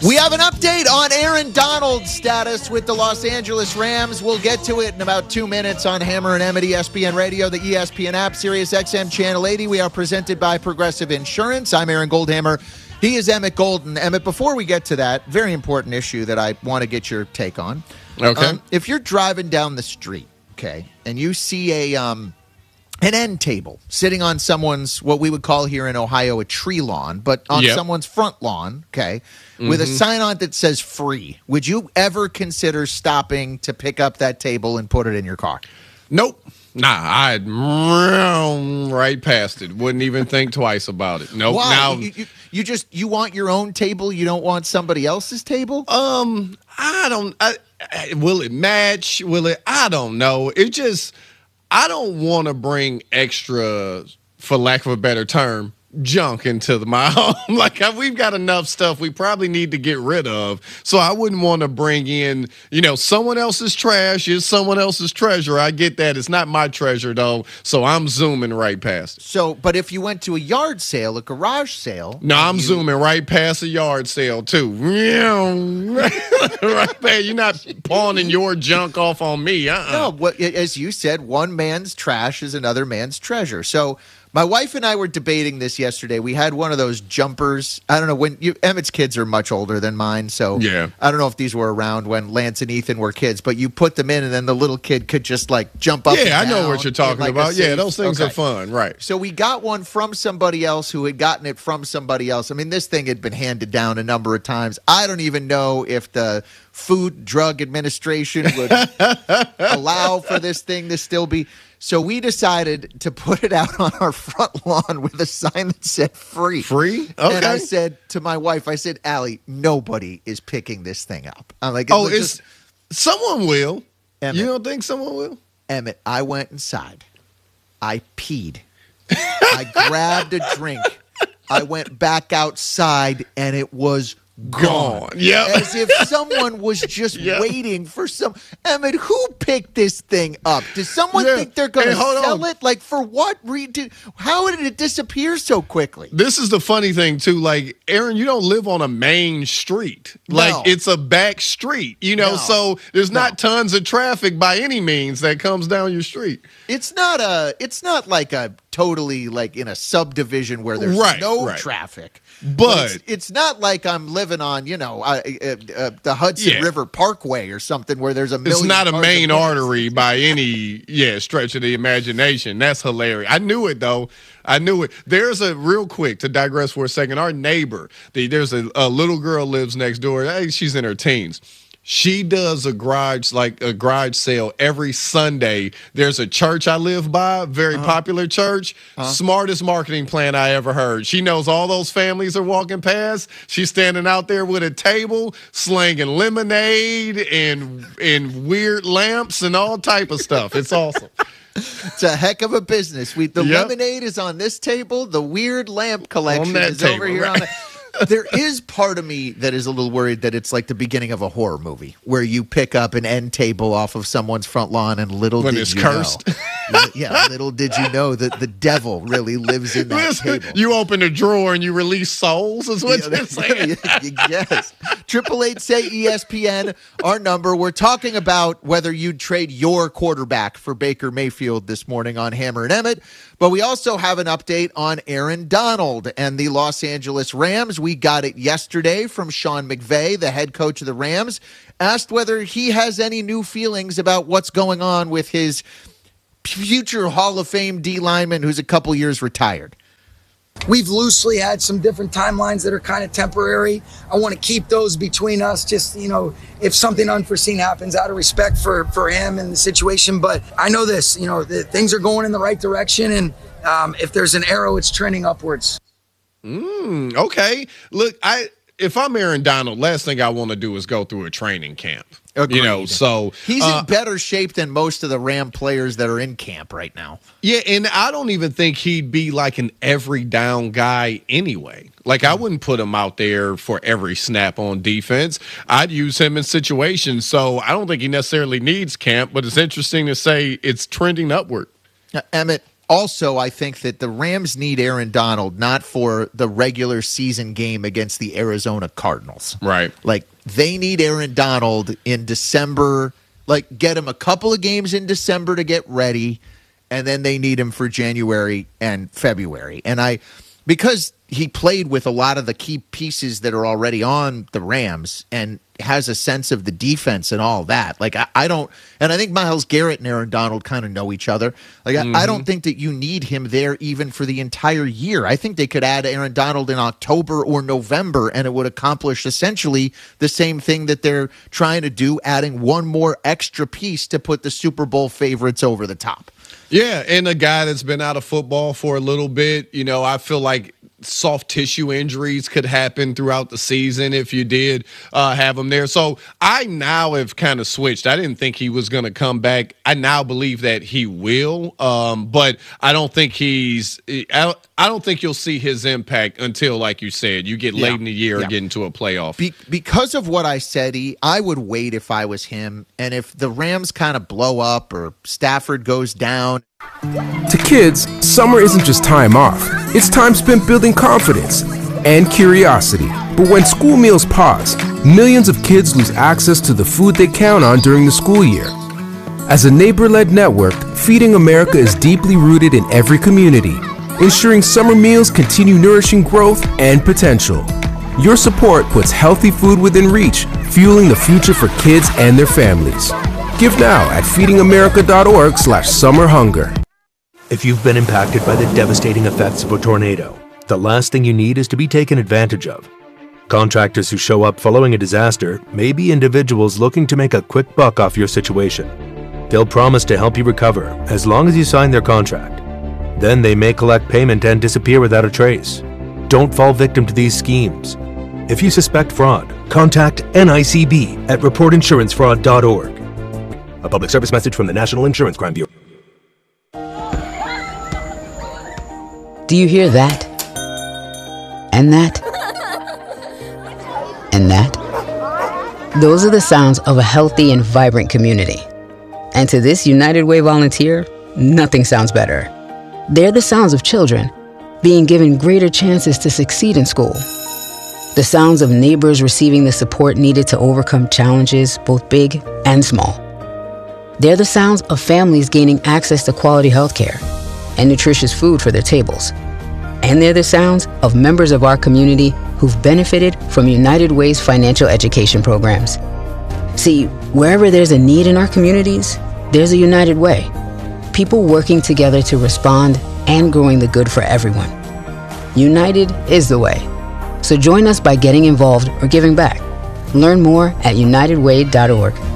We have an update on Aaron Donald's status with the Los Angeles Rams. We'll get to it in about 2 minutes on Hammer and Emmett, ESPN Radio, the ESPN app, Sirius XM Channel 80. We are presented by Progressive Insurance. I'm Aaron Goldhammer. He is Emmett Golden. Emmett, before we get to that, very important issue that I want to get your take on. Okay. If you're driving down the street, okay, and you see an end table sitting on someone's, what we would call here in Ohio, a tree lawn, but on someone's front lawn, okay, with a sign on it that says free, would you ever consider stopping to pick up that table and put it in your car? Nope. Nah, I'd run right past it. Wouldn't even think twice about it. Nope. Why? Now, you want your own table? You don't want somebody else's table? Will it match? I don't know. I don't want to bring extra, for lack of a better term, junk into my home. Like, we've got enough stuff we probably need to get rid of. So I wouldn't want to bring in, someone else's trash is someone else's treasure. I get that. It's not my treasure, though. So I'm zooming right past it. So, but if you went to a yard sale, a garage sale. No, I'm zooming right past a yard sale, too. Right past. You're not pawning your junk off on me. No, as you said, one man's trash is another man's treasure. So, my wife and I were debating this yesterday. We had one of those jumpers. I don't know Emmett's kids are much older than mine, so yeah. I don't know if these were around when Lance and Ethan were kids, but you put them in and then the little kid could just jump up. Yeah, and down I know what you're talking about. Yeah, those things are fun, right? So we got one from somebody else who had gotten it from somebody else. I mean, this thing had been handed down a number of times. I don't even know if the Food Drug Administration would allow for this thing to still be. So we decided to put it out on our front lawn with a sign that said free. Free? Okay. And I said to my wife, Allie, nobody is picking this thing up. I'm like, someone will. Emmett, you don't think someone will? Emmett, I went inside. I peed. I grabbed a drink. I went back outside, and it was gone. Yeah. As if someone was just waiting for Emmett, who picked this thing up? Does someone think they're going to sell it? Like, for what reason? How did it disappear so quickly? This is the funny thing, too. Like, Aaron, you don't live on a main street. Like, it's a back street, so there's not tons of traffic by any means that comes down your street. It's not like a totally in a subdivision where there's no traffic. But it's not like I'm living on, the Hudson River Parkway or something where there's a million. It's not a main artery by any stretch of the imagination. That's hilarious. I knew it, though. I knew it. There's real quick, to digress for a second, our neighbor, there's a little girl lives next door. Hey, she's in her teens. She does a garage sale every Sunday. There's a church I live by, very popular church. Smartest marketing plan I ever heard. She knows all those families are walking past. She's standing out there with a table, slinging lemonade and weird lamps and all type of stuff. It's awesome. It's a heck of a business. The lemonade is on this table. The weird lamp collection is table, over here on the. There is part of me that is a little worried that it's like the beginning of a horror movie where you pick up an end table off of someone's front lawn and little did you cursed. know. Little did you know that the devil really lives in that table. You open a drawer and you release souls is what you're saying. Yes. 888-SAY-ESPN, our number. We're talking about whether you'd trade your quarterback for Baker Mayfield this morning on Hammer and Emmett. But we also have an update on Aaron Donald and the Los Angeles Rams. We got it yesterday from Sean McVay, the head coach of the Rams, asked whether he has any new feelings about what's going on with his future Hall of Fame D lineman who's a couple years retired. We've loosely had some different timelines that are kind of temporary. I want to keep those between us, just, if something unforeseen happens, out of respect for him and the situation. But I know this, that things are going in the right direction. And if there's an arrow, it's trending upwards. Okay. Look, if I'm Aaron Donald, last thing I want to do is go through a training camp. Agreed. So he's in better shape than most of the Ram players that are in camp right now. Yeah, and I don't even think he'd be like an every down guy anyway. Like, I wouldn't put him out there for every snap on defense. I'd use him in situations. So I don't think he necessarily needs camp, but it's interesting to say it's trending upward. Emmett, Also, I think that the Rams need Aaron Donald not for the regular season game against the Arizona Cardinals. Right. Like, they need Aaron Donald in December. Like, get him a couple of games in December to get ready, and then they need him for January and February. And because he played with a lot of the key pieces that are already on the Rams and has a sense of the defense and all that. Like, I don't, and I think Myles Garrett and Aaron Donald kind of know each other. Like, I don't think that you need him there even for the entire year. I think they could add Aaron Donald in October or November, and it would accomplish essentially the same thing that they're trying to do, adding one more extra piece to put the Super Bowl favorites over the top. Yeah, and a guy that's been out of football for a little bit, I feel like soft tissue injuries could happen throughout the season if you did have him there. So I now have kind of switched. I didn't think he was going to come back. I now believe that he will, but I don't think I don't think you'll see his impact until, like you said, you get late in the year and get into a playoff. Because of what I said, I would wait if I was him. And if the Rams kind of blow up or Stafford goes down. To kids, summer isn't just time off. It's time spent building confidence and curiosity. But when school meals pause, millions of kids lose access to the food they count on during the school year. As a neighbor-led network, Feeding America is deeply rooted in every community, ensuring summer meals continue nourishing growth and potential. Your support puts healthy food within reach, fueling the future for kids and their families. Give now at feedingamerica.org/summerhunger. If you've been impacted by the devastating effects of a tornado, the last thing you need is to be taken advantage of. Contractors who show up following a disaster may be individuals looking to make a quick buck off your situation. They'll promise to help you recover as long as you sign their contract. Then they may collect payment and disappear without a trace. Don't fall victim to these schemes. If you suspect fraud, contact NICB at reportinsurancefraud.org. A public service message from the National Insurance Crime Bureau. Do you hear that? And that? And that? Those are the sounds of a healthy and vibrant community. And to this United Way volunteer, nothing sounds better. They're the sounds of children being given greater chances to succeed in school. The sounds of neighbors receiving the support needed to overcome challenges, both big and small. They're the sounds of families gaining access to quality healthcare and nutritious food for their tables. And they're the sounds of members of our community who've benefited from United Way's financial education programs. See, wherever there's a need in our communities, there's a United Way. People working together to respond and growing the good for everyone. United is the way. So join us by getting involved or giving back. Learn more at unitedway.org.